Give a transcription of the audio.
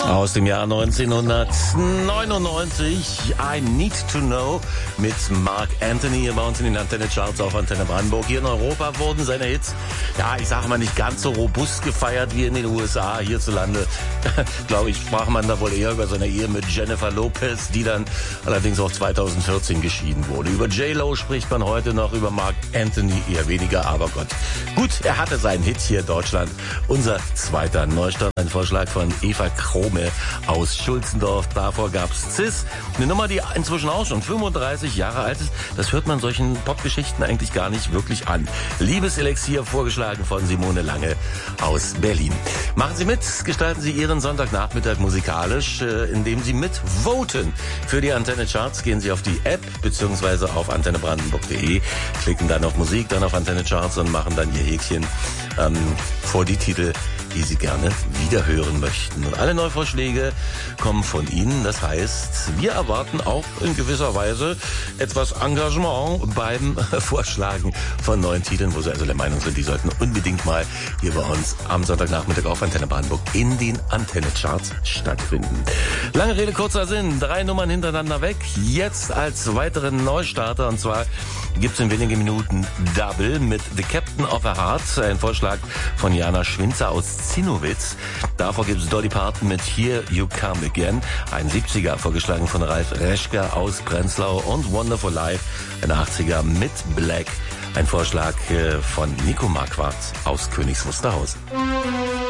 Aus dem Jahr 1999, I Need to Know mit Mark Anthony hier bei uns in den Antenne Charts auf Antenne Brandenburg. Hier in Europa wurden seine Hits, ja, ich sage mal, nicht ganz so robust gefeiert wie in den USA. Hierzulande, glaube ich, sprach man da wohl eher über seine Ehe mit Jennifer Lopez, die dann allerdings auch 2014 geschieden wurde. Über J-Lo spricht man heute noch, über Mark Anthony eher weniger, aber Gott. Gut, er hatte seinen Hit hier in Deutschland. Unser zweiter Neustart, ein Vorschlag von Eva Krome aus Schulzendorf. Davor gab's Cis, eine Nummer, die inzwischen auch schon 35 Jahre alt ist. Das hört man solchen Popgeschichten eigentlich gar nicht wirklich an. Liebeselixier, vorgeschlagen von Simone Lange aus Berlin. Machen Sie mit, gestalten Sie Ihren Sonntagnachmittag musikalisch, indem Sie mitvoten. Für die Antenne Charts gehen Sie auf die App bzw. auf antennebrandenburg.de, klicken dann auf Musik, dann auf Antenne Charts und machen dann Ihr Häkchen vor die Titel, die Sie gerne wiederhören möchten. Und alle Neuvorschläge kommen von Ihnen. Das heißt, wir erwarten auch in gewisser Weise etwas Engagement beim Vorschlagen von neuen Titeln, wo Sie also der Meinung sind, die sollten unbedingt mal hier bei uns am Sonntagnachmittag auf Antenne Brandenburg in den Antenne-Charts stattfinden. Lange Rede, kurzer Sinn. 3 Nummern hintereinander weg. Jetzt als weiteren Neustarter, und zwar gibt's in wenigen Minuten Double mit The Captain of a Heart, ein Vorschlag von Jana Schwinzer aus Zinnowitz. Davor gibt's Dolly Parton mit Here You Come Again, ein 70er, vorgeschlagen von Ralf Reschke aus Prenzlau, und Wonderful Life, ein 80er mit Black, ein Vorschlag von Nico Marquardt aus Königs Wusterhausen.